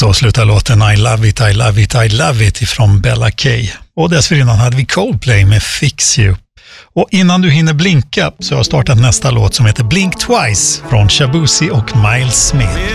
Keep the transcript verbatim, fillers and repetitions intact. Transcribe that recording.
Så slutar låten I Love It, I Love It, I Love It ifrån Bella K. Och dessförinnan hade vi Coldplay med Fix You. Och innan du hinner blinka så har jag startat nästa låt som heter Blink Twice från Shabuzi och Miles Smith.